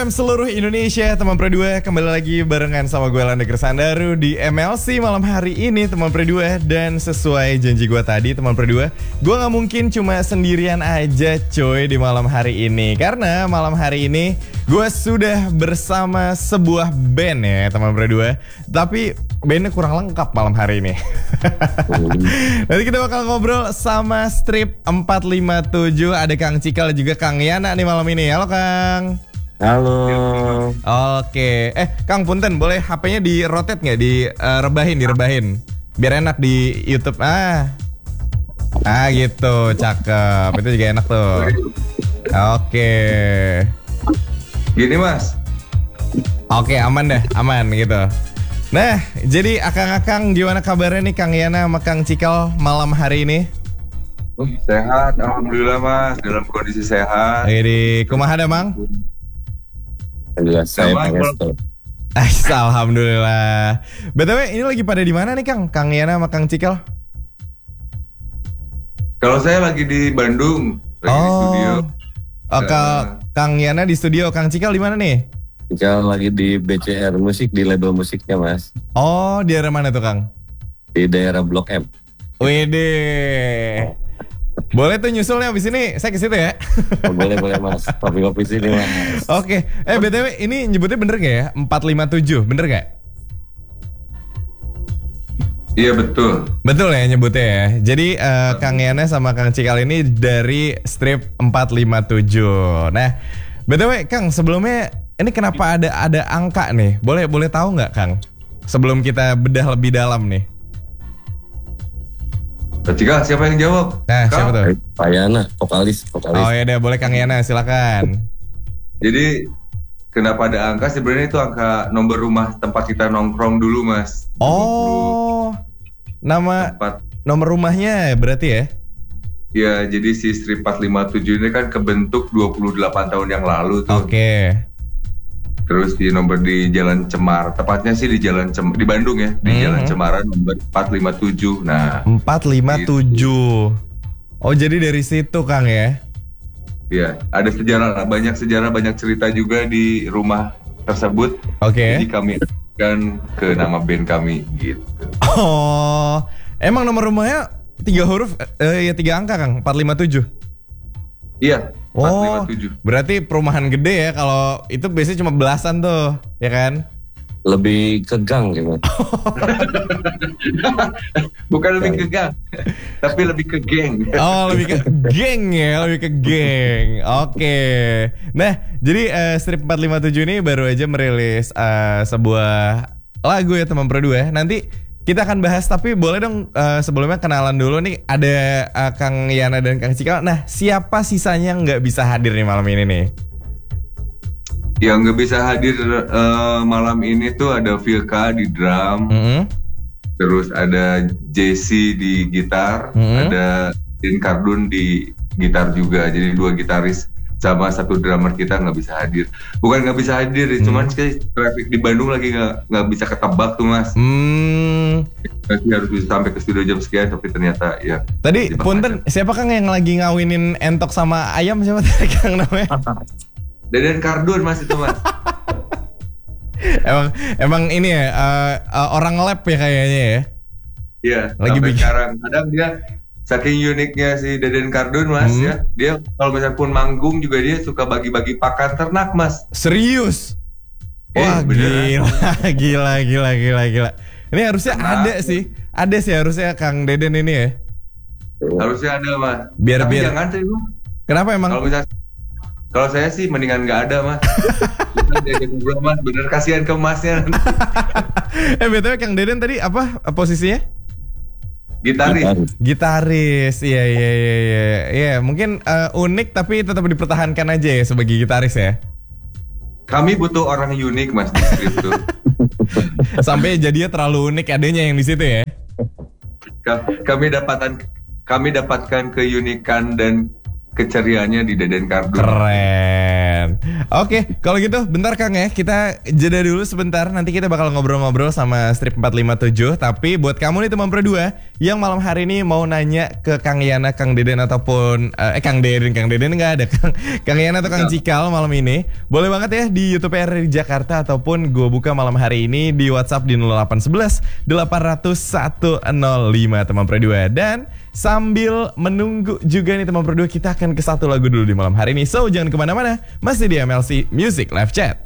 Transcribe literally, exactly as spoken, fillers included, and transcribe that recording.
F M seluruh Indonesia, teman Pro dua kembali lagi barengan sama gue Landa Kersandaru di M L C malam hari ini, teman Pro dua. Dan sesuai janji gue tadi, teman Pro dua, gue gak mungkin cuma sendirian aja coy di malam hari ini. Karena malam hari ini gue sudah bersama sebuah band ya teman Pro dua. Tapi bandnya kurang lengkap malam hari ini. Nanti kita bakal ngobrol sama Strip empat lima tujuh. Ada Kang Cikal dan juga Kang Yana nih malam ini. Halo Kang. Halo. Oke, eh Kang Punten, boleh H P-nya di rotate nggak, di uh, rebahin, direbahin, biar enak di YouTube. Ah, ah gitu, cakep. Itu juga enak tuh. Oke. Gini Mas. Oke, aman deh, aman gitu. Nah, jadi akang-akang gimana kabarnya nih Kang Yana sama Kang Cikal malam hari ini? Oh, sehat, alhamdulillah Mas, dalam kondisi sehat. Jadi kumaha ada Mang? Alhamdulillah saya pengen. Alhamdulillah. B T W ini lagi pada di mana nih Kang? Kang Yana sama Kang Cikal? Kalau saya lagi di Bandung, lagi oh. di studio. Oh, uh, Kang Yana di studio, Kang Cikal di mana nih? Cikal lagi di B C R Musik, di label musiknya Mas. Oh, di daerah mana tuh Kang? Di daerah Blok M. Wede. Boleh tuh nyusulnya abis ini, saya ke situ ya. Oh, boleh boleh Mas, kopi-kopi sini Mas. Oke, eh B T W ini nyebutnya bener gak ya? empat lima tujuh, bener gak? Iya betul. Betul ya nyebutnya ya. Jadi uh, Kang Yana sama Kang Cikal ini dari Strip empat lima tujuh. Nah, B T W Kang, sebelumnya ini kenapa ada ada angka nih? Boleh boleh tahu nggak Kang? Sebelum kita bedah lebih dalam nih. Cikal, siapa yang jawab? Nah, Kang? siapa tuh? Pak Yana, vokalis, vokalis. Oh ya deh, boleh Kang Yana, silakan. Jadi kenapa ada angka? Sebenarnya itu angka nomor rumah tempat kita nongkrong dulu Mas. Oh, nama tempat. Nomor rumahnya berarti ya? Ya, jadi si Strip empat lima tujuh ini kan kebentuk dua puluh delapan tahun yang lalu tuh. Oke. Okay. Terus di nomor di Jalan Cemar, tepatnya sih di Jalan Cem di Bandung ya, di mm-hmm. Jalan Cemara nomor empat lima tujuh. Nah, empat lima tujuh. Gitu. Oh, jadi dari situ Kang ya? Iya, ada sejarah, banyak sejarah, banyak cerita juga di rumah tersebut. Oke. Okay. Jadi kami kan ke nama band kami gitu. Oh, emang nomor rumahnya tiga huruf, eh, ya tiga angka Kang, empat lima tujuh. Iya, empat lima tujuh. Oh, berarti perumahan gede ya. Kalau itu biasanya cuma belasan tuh, ya kan? Lebih ke gang gitu. Bukan lebih ke gang, tapi lebih ke geng. Oh, lebih ke geng ya, lebih ke geng. Oke. Okay. Nah, jadi uh, Strip empat lima tujuh ini baru aja merilis uh, sebuah lagu ya teman Pro dua. Nanti kita akan bahas, tapi boleh dong uh, sebelumnya kenalan dulu nih. Ada uh, Kang Yana dan Kang Cikal. Nah, siapa sisanya yang nggak bisa hadir nih malam ini nih? Yang nggak bisa hadir uh, malam ini tuh ada Vilka di drum, mm-hmm. terus ada Jesse di gitar, mm-hmm. ada Din Kardun di gitar juga. Jadi dua gitaris sama satu drummer kita nggak bisa hadir. Bukan nggak bisa hadir, hmm. cuman traffic di Bandung lagi nggak nggak bisa ketebak tuh Mas. Hmm. Nanti harus bisa sampai ke studio jam sekian, tapi ternyata ya. Tadi punten, siapa Kang yang lagi ngawinin entok sama ayam, siapa tadi Kang namanya? Deden Kardun Mas itu Mas. emang emang ini ya uh, uh, orang lab ya kayaknya ya. Iya. Lagi bikin sekarang. Kadang dia saking uniknya si Deden Kardun Mas hmm. ya, dia kalau misalnya pun manggung juga dia suka bagi-bagi pakan ternak Mas. Serius? Eh, Wah beneran. gila, gila, gila, gila, gila. Ini harusnya ternak. Ada sih, ada sih harusnya Kang Deden ini ya. Harusnya ada Mas. Biar Tapi biar. Jangan sih Mas. Kenapa emang? Kalau misalnya, kalau saya sih mendingan nggak ada Mas. Deden ngobrol Mas, bener kasihan ke Masnya. eh B T W Kang Deden tadi apa posisinya? Gitaris. Gitaris. Gitaris, iya iya iya iya. Iya, mungkin uh, unik tapi tetap dipertahankan aja ya sebagai gitaris ya. Kami butuh orang unik Mas di Strip tuh. Sampai jadinya terlalu unik adanya yang di situ ya. Kami dapatkan kami dapatkan keunikan dan keceriaannya di Deden Kardun. Keren. keren. Oke, kalau gitu bentar Kang ya, kita jeda dulu sebentar. Nanti kita bakal ngobrol-ngobrol sama Strip empat lima tujuh. Tapi buat kamu nih teman Pro dua yang malam hari ini mau nanya ke Kang Yana, Kang Deden ataupun eh Kang Deden, Kang Deden nggak ada, Kang Kang Yana atau Kang Cikal malam ini, boleh banget ya di YouTube R R I Jakarta ataupun gue buka malam hari ini di WhatsApp di nol delapan satu satu delapan nol nol satu nol lima teman Pro dua. Dan sambil menunggu juga nih teman Pro dua, kita akan ke satu lagu dulu di malam hari ini. So jangan kemana-mana, masih di M L C Music Live Chat.